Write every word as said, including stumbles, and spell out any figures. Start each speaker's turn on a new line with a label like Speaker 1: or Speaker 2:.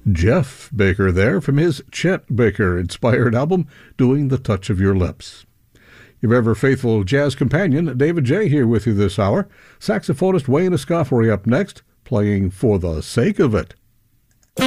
Speaker 1: Jeff Baker there from his Chet Baker-inspired album, Doing the Touch of Your Lips. Your ever faithful jazz companion, David J. here with you this hour. Saxophonist Wayne Escoffery up next, playing For the Sake of It.